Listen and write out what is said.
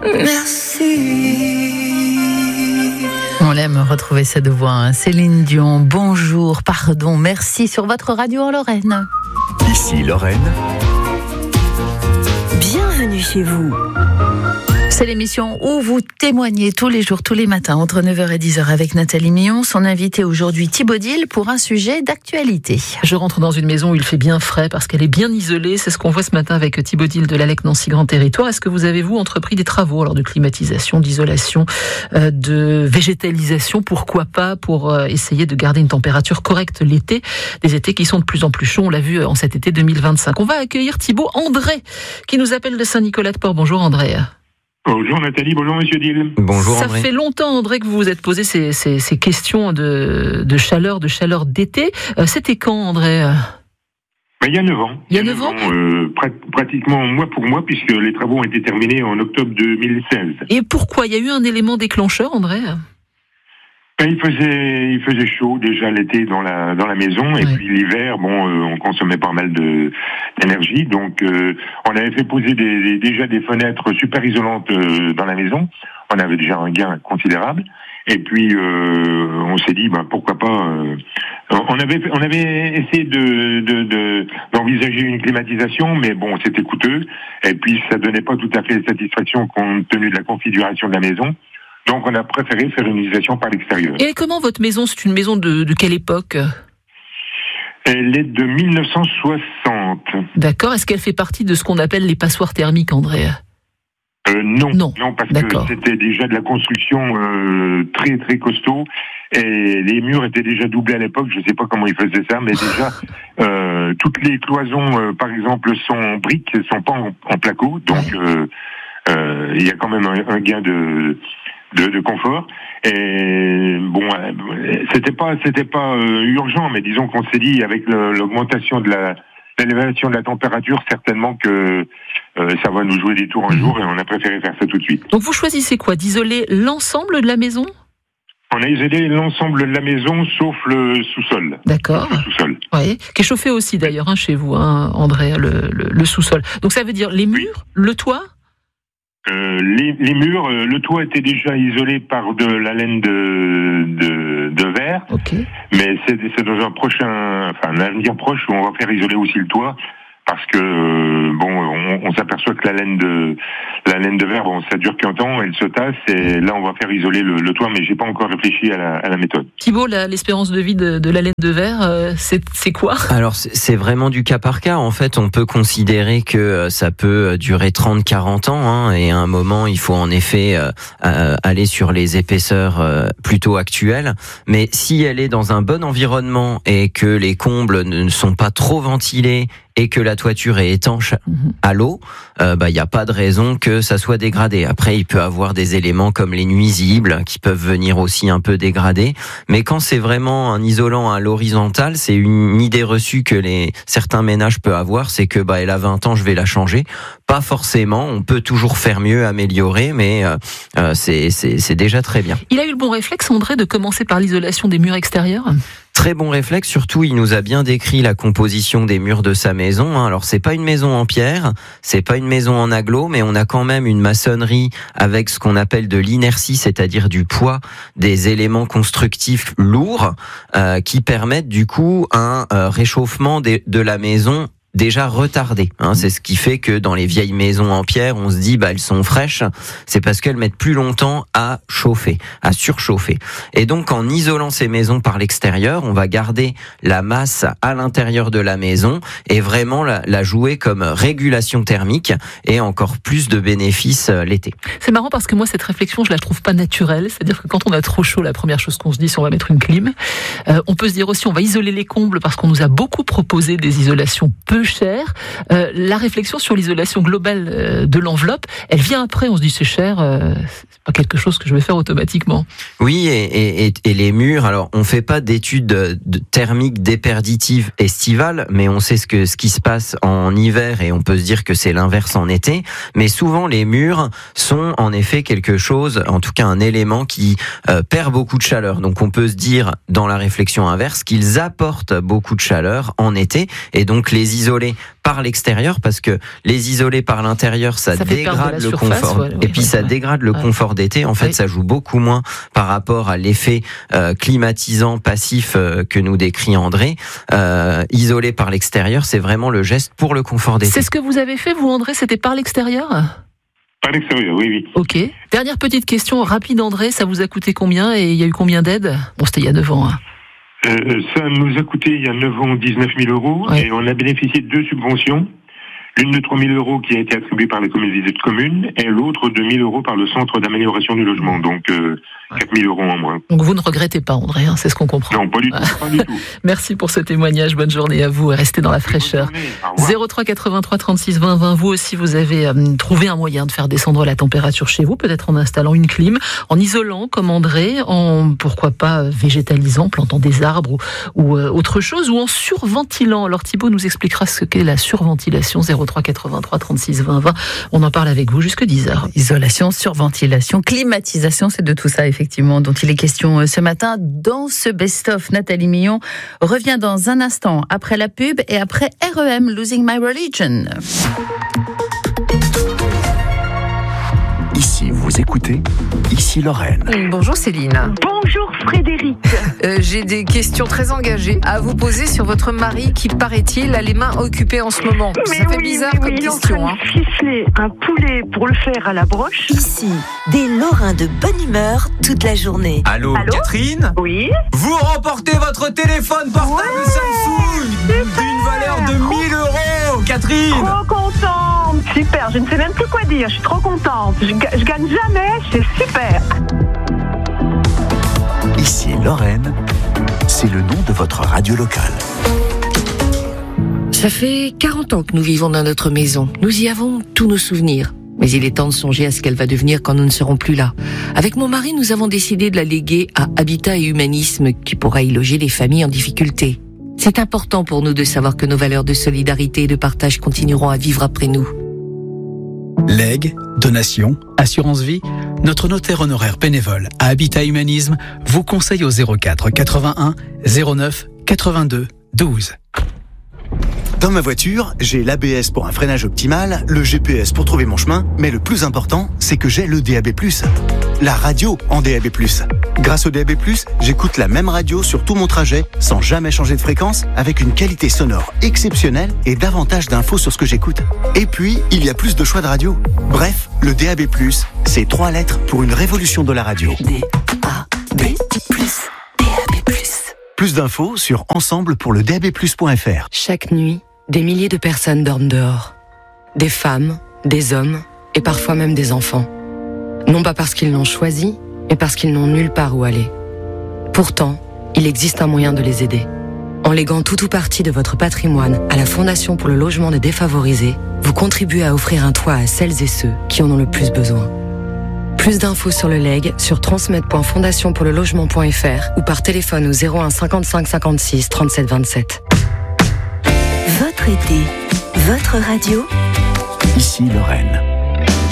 On aime retrouver cette voix, hein. Céline Dion, bonjour, pardon, merci sur votre radio en Lorraine. Ici Lorraine. Bienvenue chez vous. C'est l'émission où vous témoignez tous les jours, tous les matins, entre 9h et 10h avec Nathalie Millon. Son invité aujourd'hui, Thibaut Dil, pour un sujet d'actualité. Je rentre dans une maison où il fait bien frais parce qu'elle est bien isolée. C'est ce qu'on voit ce matin avec Thibaut Dil de l'ALEC Nancy Grand Territoire. Est-ce que vous avez, vous, entrepris des travaux alors de climatisation, d'isolation, de végétalisation, pourquoi pas, pour essayer de garder une température correcte l'été, des étés qui sont de plus en plus chauds, on l'a vu en cet été 2025. On va accueillir Thibaut. André, qui nous appelle de Saint-Nicolas-de-Port. Bonjour André. Bonjour Nathalie, bonjour Monsieur Dil. Bonjour Ça André. fait longtemps André que vous vous êtes posé ces questions de chaleur d'été. C'était quand André ? Il y a 9 ans. Il y a 9 ans pratiquement mois pour mois, puisque les travaux ont été terminés en octobre 2016. Et pourquoi ? Il y a eu un élément déclencheur André ? Il faisait chaud déjà l'été dans la maison, et puis l'hiver, on consommait pas mal d'énergie, donc on avait fait poser déjà des fenêtres super isolantes dans la maison. On avait déjà un gain considérable, et puis on s'est dit pourquoi pas. On avait essayé d'envisager une climatisation, mais bon, c'était coûteux, et puis ça donnait pas tout à fait satisfaction compte tenu de la configuration de la maison. Donc on a préféré faire une isolation par l'extérieur. Et comment votre maison, c'est une maison de quelle époque ? Elle est de 1960. D'accord, est-ce qu'elle fait partie de ce qu'on appelle les passoires thermiques, André ? Non, parce d'accord. que c'était déjà de la construction très très costaud, et les murs étaient déjà doublés à l'époque, je ne sais pas comment ils faisaient ça, mais déjà toutes les cloisons par exemple sont en briques, sont pas en placo, donc il y a quand même un gain de confort. Et bon, c'était pas urgent, mais disons qu'on s'est dit avec l'augmentation de l'élévation de la température, certainement que ça va nous jouer des tours un jour, et on a préféré faire ça tout de suite. Donc vous choisissez quoi ? D'isoler l'ensemble de la maison ? On a isolé l'ensemble de la maison sauf le sous-sol. D'accord. Le sous-sol. Oui, qui est chauffé aussi d'ailleurs chez vous, André, le sous-sol. Donc ça veut dire les murs, le toit ? Les murs, le toit était déjà isolé par de la laine de verre, mais c'est dans un avenir proche où on va faire isoler aussi le toit, parce que on s'aperçoit que la laine de verre, ça dure qu'un temps, elle se tasse, et là on va faire isoler le toit, mais j'ai pas encore réfléchi à la méthode. Thibaut, l'espérance de vie de la laine de verre, c'est quoi ? Alors c'est vraiment du cas par cas. En fait, on peut considérer que ça peut durer 30-40 ans, et à un moment il faut en effet aller sur les épaisseurs plutôt actuelles. Mais si elle est dans un bon environnement et que les combles ne sont pas trop ventilés et que la toiture est étanche à l'eau, il n'y a pas de raison que ça soit dégradé. Après, il peut avoir des éléments comme les nuisibles qui peuvent venir aussi un peu dégrader. Mais quand c'est vraiment un isolant à l'horizontale, c'est une idée reçue que certains ménages peuvent avoir, c'est que elle a 20 ans, je vais la changer. Pas forcément, on peut toujours faire mieux, améliorer, mais c'est déjà très bien. Il a eu le bon réflexe, André, de commencer par l'isolation des murs extérieurs ? Très bon réflexe, surtout il nous a bien décrit la composition des murs de sa maison. Alors c'est pas une maison en pierre, c'est pas une maison en agglo, mais on a quand même une maçonnerie avec ce qu'on appelle de l'inertie, c'est-à-dire du poids des éléments constructifs lourds qui permettent du coup un réchauffement de la maison déjà retardé. C'est ce qui fait que dans les vieilles maisons en pierre, on se dit elles sont fraîches, c'est parce qu'elles mettent plus longtemps à chauffer, à surchauffer. Et donc en isolant ces maisons par l'extérieur, on va garder la masse à l'intérieur de la maison et vraiment la jouer comme régulation thermique et encore plus de bénéfices l'été. C'est marrant parce que moi cette réflexion je la trouve pas naturelle, c'est-à-dire que quand on a trop chaud, la première chose qu'on se dit c'est on va mettre une clim. On peut se dire aussi on va isoler les combles parce qu'on nous a beaucoup proposé des isolations peu chères. La réflexion sur l'isolation globale de l'enveloppe, elle vient après, on se dit c'est cher, c'est pas quelque chose que je vais faire automatiquement. Oui, et les murs, alors on fait pas d'études thermiques déperditives estivales, mais on sait ce qui se passe en hiver et on peut se dire que c'est l'inverse en été, mais souvent les murs sont en effet quelque chose, en tout cas un élément qui perd beaucoup de chaleur. Donc on peut se dire dans la réflexion inverse qu'ils apportent beaucoup de chaleur en été et donc les isolants isolés par l'extérieur, parce que les isolés par l'intérieur, ça dégrade le confort. Et puis ça dégrade le confort d'été. En fait, ça joue beaucoup moins par rapport à l'effet climatisant passif que nous décrit André. Isolé par l'extérieur, c'est vraiment le geste pour le confort d'été. C'est ce que vous avez fait, vous, André, c'était par l'extérieur ? Par l'extérieur, oui. Ok. Dernière petite question rapide, André, ça vous a coûté combien et il y a eu combien d'aides ? Bon, c'était il y a 9 ans. Ça nous a coûté il y a 9 ans 19 000 euros et on a bénéficié de 2 subventions. L'une de 3 000 euros qui a été attribuée par la communauté de communes et l'autre de 1 000 euros par le centre d'amélioration du logement. Donc 4 000 euros en moins. Donc vous ne regrettez pas, André, c'est ce qu'on comprend. Non, pas du tout. Merci pour ce témoignage. Bonne journée à vous et restez dans la fraîcheur. 03 83 36 20 20. Vous aussi, vous avez trouvé un moyen de faire descendre la température chez vous, peut-être en installant une clim, en isolant comme André, en pourquoi pas végétalisant, plantant des arbres ou autre chose, ou en surventilant. Alors Thibaut nous expliquera ce qu'est la surventilation. 03 83 36 20 20. On en parle avec vous jusque 10h. Isolation, surventilation, climatisation, c'est de tout ça effectivement dont il est question ce matin dans ce best-of. Nathalie Millon revient dans un instant après la pub et après REM, Losing My Religion. Ici, vous écoutez, ici Lorraine. Bonjour Céline. Bonjour Frédéric. J'ai des questions très engagées à vous poser sur votre mari qui, paraît-il, a les mains occupées en ce moment. Ça fait bizarre comme question. Il est en train de ficeler un poulet pour le faire à la broche. Ici, des Lorrains de bonne humeur toute la journée. Allô, Catherine ? Oui. Vous remportez votre téléphone portable Samsung d'une valeur de 1 000 euros, Catherine. Trop contente. Super, je ne sais même plus quoi dire. Je suis trop contente. Je gagne jamais, c'est super. Ici Lorraine, c'est le nom de votre radio locale. Ça fait 40 ans que nous vivons dans notre maison. Nous y avons tous nos souvenirs. Mais il est temps de songer à ce qu'elle va devenir quand nous ne serons plus là. Avec mon mari, nous avons décidé de la léguer à Habitat et Humanisme, qui pourra y loger les familles en difficulté. C'est important pour nous de savoir que nos valeurs de solidarité et de partage continueront à vivre après nous. Legs, donations, assurance vie, notre notaire honoraire bénévole à Habitat Humanisme vous conseille au 04 81 09 82 12. Dans ma voiture, j'ai l'ABS pour un freinage optimal, le GPS pour trouver mon chemin, mais le plus important, c'est que j'ai le DAB+, la radio en DAB+. Grâce au DAB+, j'écoute la même radio sur tout mon trajet, sans jamais changer de fréquence, avec une qualité sonore exceptionnelle et davantage d'infos sur ce que j'écoute. Et puis, il y a plus de choix de radio. Bref, le DAB+, c'est 3 lettres pour une révolution de la radio. DAB+. DAB+. Plus d'infos sur ensemblepourledabplus.fr. Chaque nuit, des milliers de personnes dorment dehors. Des femmes, des hommes et parfois même des enfants. Non pas parce qu'ils l'ont choisi, mais parce qu'ils n'ont nulle part où aller. Pourtant, il existe un moyen de les aider. En léguant tout ou partie de votre patrimoine à la Fondation pour le logement des défavorisés, vous contribuez à offrir un toit à celles et ceux qui en ont le plus besoin. Plus d'infos sur le legs sur transmet.fondationpourlelogement.fr ou par téléphone au 01 55 56 37 27. Votre été, votre radio. Ici Lorraine.